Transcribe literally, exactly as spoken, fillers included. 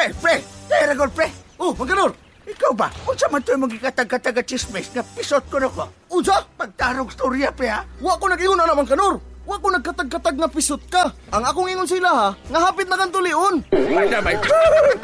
Pre, pre, kaya ragol, pre. Oh, Maganor. Ikaw ba? Unsa man to'y magkikatag-katag at chismis nga pisot ko na ko? Unsa? Pagtarong storya, pre, ha? Wa ko nag-ingon na naman, Kanor. Wa ko nagkatag-katag nga pisot ka. Ang akong ingon sila, ha, nga hapit na kang tulion. Ay na, may...